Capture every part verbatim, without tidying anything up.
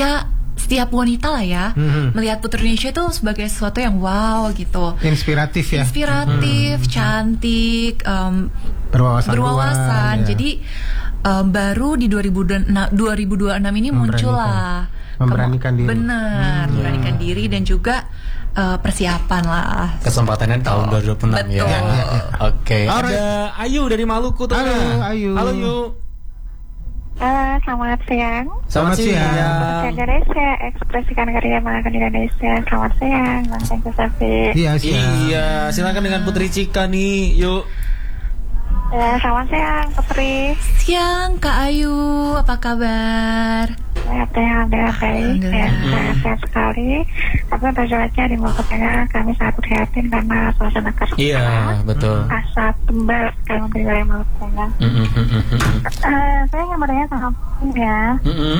ya setiap wanita lah ya hmm. melihat Putri Indonesia itu sebagai sesuatu yang wow gitu, inspiratif ya, inspiratif, hmm. cantik, um, berwawasan, berwawasan. Ya. Jadi um, baru di dua ribu dua puluh enam ini muncullah memberanikan diri, benar, hmm. memberanikan diri dan juga uh, persiapan lah. Kesempatannya tahun dua ribu dua puluh enam ya. ya. Oke, okay. Ada Ayu dari Maluku tuh. Halo Ayu. Halo Yu. Uh, selamat siang. Selamat, selamat siang. siang. Indonesia, ekspresikan karya makan Indonesia. Selamat siang, Bang Tengku Safi. Iya, iya. Silakan dengan Putri Cika nih, yuk. Ya, selamat siang, Putri. Siang, Kak Ayu. Apa kabar? Sehat, sehat, baik. Ya, sehat, sehat sekali. Tapi untuk cuaca di Maluku Tengah, kami sangat prihatin karena suasana kerja. Iya, betul. Asap tebal sekali untuk wilayah Maluku Tengah. Mm-hmm. uh, saya ingin bertanya sama ya. Mm-hmm.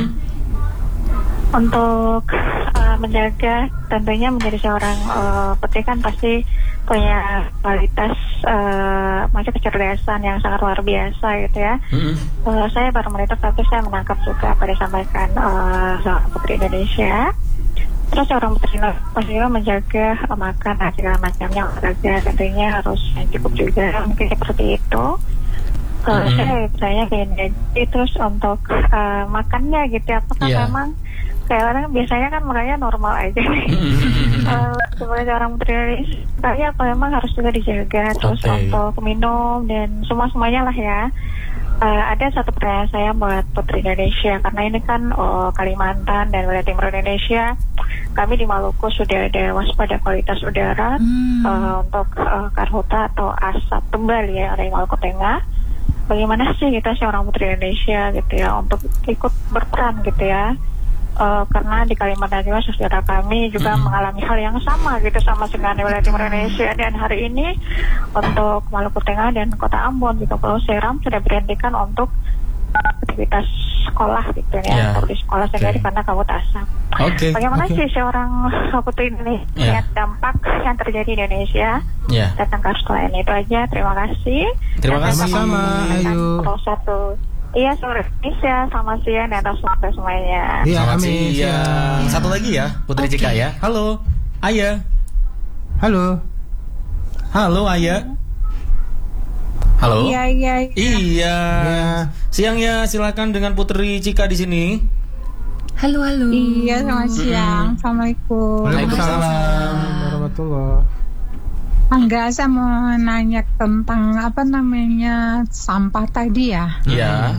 Untuk uh, menjaga, tentunya menjadi seorang uh, putri kan pasti punya kualitas uh, macam kecerdasan yang sangat luar biasa gitu ya. Mm-hmm. Uh, saya baru monitor tapi saya menangkap juga apa yang disampaikan uh, seorang putri Indonesia. Terus seorang putri pasti juga menjaga uh, makan dan segala macamnya, olahraga tentunya harus cukup juga, mungkin seperti itu. Uh, mm-hmm. Saya bertanya ke ini, terus untuk uh, makannya gitu, apakah yeah. memang kayak orang biasanya kan makanya normal aja nih. uh, sebagai seorang putri Indonesia, apa memang harus juga dijaga. Terus okay. untuk minum dan semua semuanya lah ya. Uh, ada satu pertanyaan saya buat Putri Indonesia, karena ini kan oh, Kalimantan dan wilayah timur Indonesia. Kami di Maluku sudah ada waspada kualitas udara hmm. uh, untuk uh, karhutla atau asap tebal ya dari Maluku Tengah. Bagaimana sih kita seorang Putri Indonesia gitu ya untuk ikut berperan gitu ya? Uh, karena di Kalimantan juga saudara kami juga mm-hmm. mengalami hal yang sama gitu sama dengan wilayah timur Indonesia, dan hari ini untuk Maluku Tengah dan Kota Ambon juga Pulau Seram sudah berhentikan untuk aktivitas sekolah gitu ya, yeah. untuk di sekolah sendiri okay. karena kabut asap. Okay. Bagaimana okay. sih seorang putri Indonesia yeah. dampak yang terjadi di Indonesia yeah. tentang kasus lain itu aja. Terima kasih. Terima kasih sama Ayu. Satu. Iya, sore Indonesia, selamat siang dan atas waktu semuanya. Iya, selamat siang. Satu lagi ya, Putri okay. Cika ya. Halo, Ayah. Halo. Halo, Ayah. Halo. Iya, iya. Iya. Iya. Siang ya, silakan dengan Putri Cika di sini. Halo, halo. Iya, selamat siang. Mm-hmm. Assalamualaikum. Waalaikumsalam warahmatullahi. Enggak, saya mau nanya tentang apa namanya sampah tadi ya. Iya.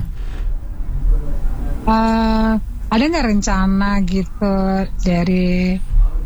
Uh, ada nggak rencana gitu dari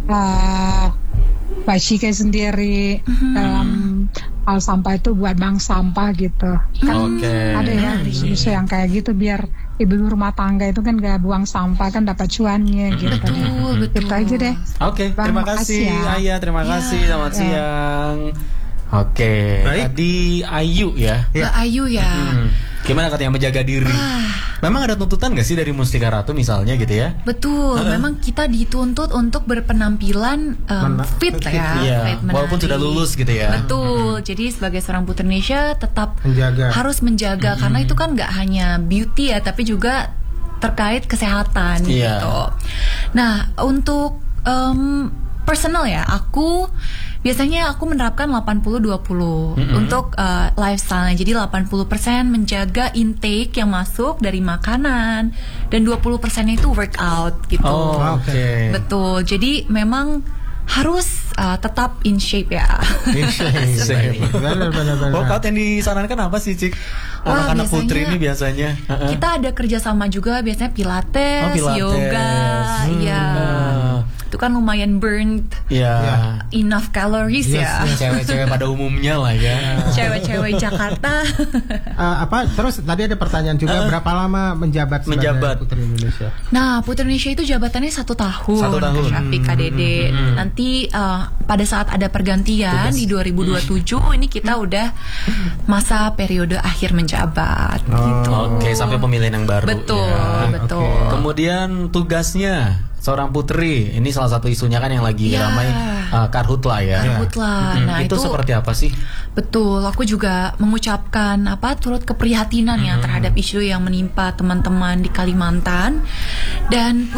uh, Mbak Cika sendiri hmm. dalam hal sampah itu buat bank sampah gitu? Kan okay. ada ya isu-isu yang kayak gitu biar ibu rumah tangga itu kan gak buang sampah kan dapat cuannya gitu. Betul, betul. Itu aja deh. Oke, okay, terima kasih ya. Ayah, terima ya. kasih. Selamat ya. siang. Oke, okay. Tadi Ayu ya. ya. Ayu ya. Hmm. Gimana katanya menjaga diri? Ah. Memang ada tuntutan gak sih dari Mustika Ratu misalnya gitu ya? Betul, uh-huh. memang kita dituntut untuk berpenampilan um, fit ya, iya. fit menari. Walaupun sudah lulus gitu ya. Betul, hmm. jadi sebagai seorang putri Indonesia tetap menjaga. harus menjaga hmm. karena itu kan gak hanya beauty ya, tapi juga terkait kesehatan yeah. gitu. Nah, untuk um, personal ya, aku biasanya aku menerapkan delapan puluh dua puluh mm-hmm. untuk uh, lifestyle. Jadi delapan puluh persen menjaga intake yang masuk dari makanan dan dua puluh persen itu workout gitu. Oh, oke. Okay. Betul. Jadi memang harus uh, tetap in shape ya. In shape. Workout yang disarankan apa sih, Cik? Anak-anak putri ini biasanya kita ada kerjasama juga, biasanya pilates, oh, pilates. yoga, hmm. ya. Uh. Itu kan lumayan burn, yeah. enough calories yes, ya. Yes. Cewek-cewek pada umumnya lah ya. Cewek-cewek Jakarta. uh, apa? Terus tadi ada pertanyaan juga, uh, berapa lama menjabat sebagai menjabat. Putri Indonesia? Nah, Putri Indonesia itu jabatannya satu tahun. Satu tahun. Rafi K D D. Hmm. Nanti uh, pada saat ada pergantian Tugas. di dua ribu dua puluh tujuh ini kita udah masa periode akhir menjabat. Oh. Gitu. Oke, okay, sampai pemilihan yang baru. Betul, ya. betul. Okay. Kemudian tugasnya seorang putri, ini salah satu isunya kan yang lagi yeah. ramai uh, karhutla ya. Karhutla. Hmm, nah itu, itu seperti apa sih? Betul, aku juga mengucapkan apa turut keprihatinan hmm. ya terhadap isu yang menimpa teman-teman di Kalimantan dan